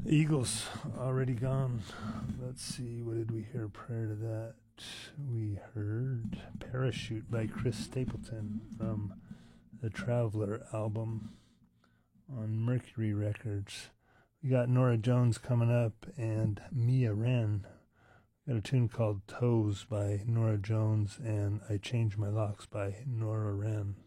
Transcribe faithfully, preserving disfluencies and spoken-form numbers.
Eagles already gone. Let's see, what did we hear prior to that? We heard Parachute by Chris Stapleton from the Traveler album on Mercury Records. We got Norah Jones coming up and Mia Wren. We got a tune called Toes by Norah Jones and I Changed My Locks by Nora Wren.